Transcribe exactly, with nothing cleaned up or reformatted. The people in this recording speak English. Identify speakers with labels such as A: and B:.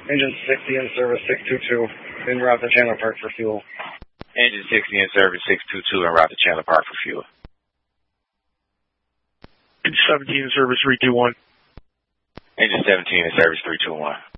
A: Engine sixty in service six two two, en route to Chandler Park for fuel.
B: Engine sixty in service six two two, en route to Chandler Park for fuel.
C: Engine seventeen in service three two one.
B: Engine seventeen in service three two one.